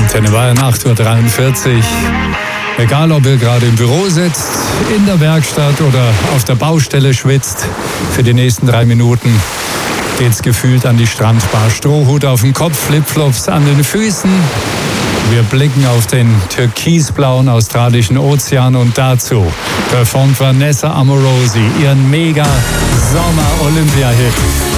Antenne Bayern 8:43 Uhr. Egal, ob ihr gerade im Büro sitzt, in der Werkstatt oder auf der Baustelle schwitzt, für die nächsten 3 Minuten geht's gefühlt an die Strandbar. Strohhut auf dem Kopf, Flipflops an den Füßen. Wir blicken auf den türkisblauen australischen Ozean und dazu performt Vanessa Amorosi ihren Mega-Sommer-Olympia-Hit.